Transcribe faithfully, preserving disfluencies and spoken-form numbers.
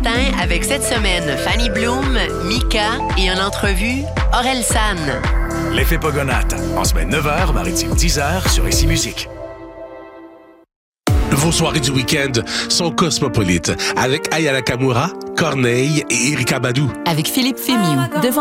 matin avec cette semaine Fanny Bloom, Mika et en entrevue, Aurel San. L'effet Pogonate, en semaine neuf heures, maritime dix heures sur Ici Musique. Vos soirées du week-end sont cosmopolites avec Aya Nakamura, Corneille et Erika Badou. Avec Philippe Fémiou, devant